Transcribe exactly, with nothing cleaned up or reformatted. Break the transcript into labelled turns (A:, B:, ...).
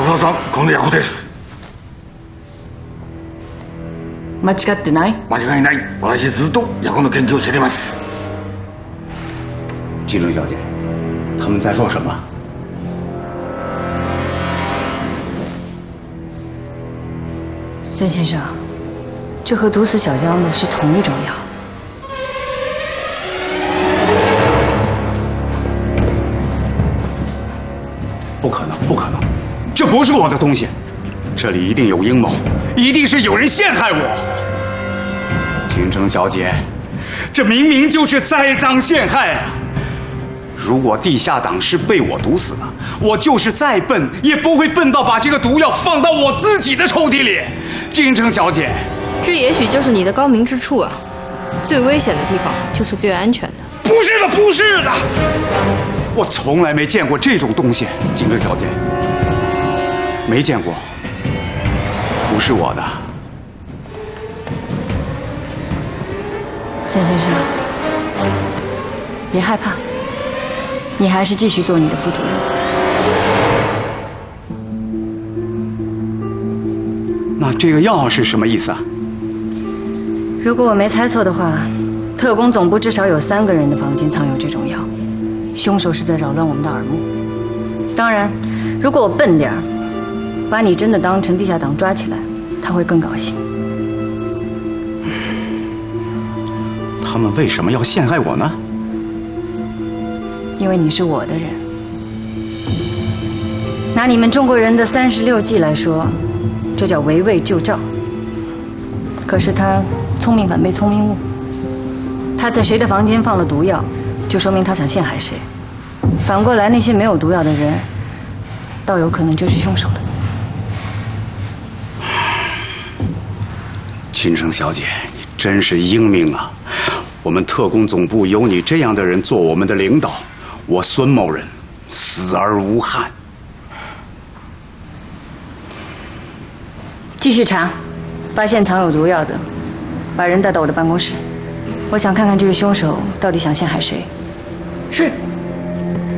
A: 藤さん、この役です。
B: 間違ってない？
A: 間違いない。私ずっと役の研究をしています。
C: 金城小姐，他们在做什么？
B: 孙先生，这和毒死小江的是同一种药。
C: 不可能，不可能，这不是我的东西，这里一定有阴谋，一定是有人陷害我。倾城小姐，这明明就是栽赃陷害啊！如果地下党是被我毒死的，我就是再笨，也不会笨到把这个毒药放到我自己的抽屉里。倾城小姐，
D: 这也许就是你的高明之处啊！最危险的地方就是最安全的。
C: 不是的，不是的。我从来没见过这种东西，倾城小姐，没见过，不是我的。
B: 孙先生，别害怕，你还是继续做你的副主任。
C: 那这个药是什么意思啊？
B: 如果我没猜错的话，特工总部至少有三个人的房间藏有这种药。凶手是在扰乱我们的耳目。当然，如果我笨点儿，把你真的当成地下党抓起来，他会更高兴。
C: 他们为什么要陷害我呢？
B: 因为你是我的人。拿你们中国人的三十六计来说，这叫围魏救赵。可是他聪明反被聪明误，他在谁的房间放了毒药，就说明他想陷害谁。反过来，那些没有毒药的人，倒有可能就是凶手了。
C: 倾城小姐，你真是英明啊！我们特工总部有你这样的人做我们的领导，我孙某人死而无憾。
B: 继续查，发现藏有毒药的，把人带到我的办公室。我想看看这个凶手到底想陷害谁。
D: 是。